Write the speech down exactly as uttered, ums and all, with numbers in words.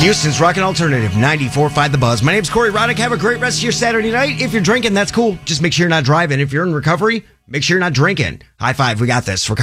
Houston's Rockin' Alternative, ninety-four point five The Buzz. My name's Corey Roddick. Have a great rest of your Saturday night. If you're drinking, that's cool. Just make sure you're not driving. If you're in recovery, make sure you're not drinking. High five. We got this.